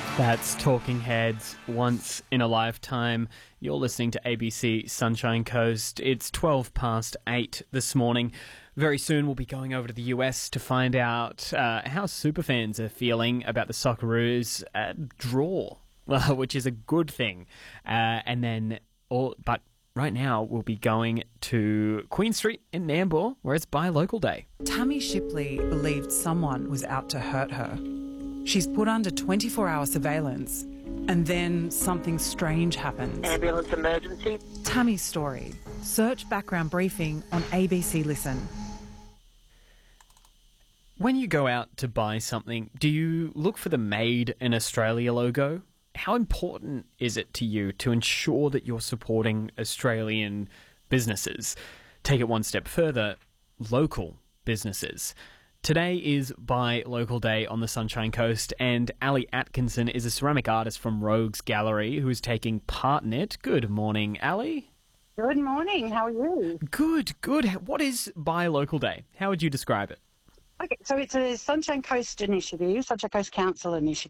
That's Talking Heads, Once in a Lifetime. You're listening to ABC Sunshine Coast. It's 8:12 this morning. Very soon we'll be going over to the US to find out how superfans are feeling about the Socceroos draw, which is a good thing. But right now we'll be going to Queen Street in Nambour, where it's Buy Local Day. Tammy Shipley believed someone was out to hurt her. She's put under 24-hour surveillance, and then something strange happens. Ambulance emergency. Tammy's story. Search background briefing on ABC Listen. When you go out to buy something, do you look for the Made in Australia logo? How important is it to you to ensure that you're supporting Australian businesses? Take it one step further, local businesses. Today is Buy Local Day on the Sunshine Coast, and Ali Atkinson is a ceramic artist from Rogues Gallery who is taking part in it. Good morning, Ali. Good morning. How are you? Good. What is Buy Local Day? How would you describe it? Okay, so it's a Sunshine Coast initiative, Sunshine Coast Council initiative.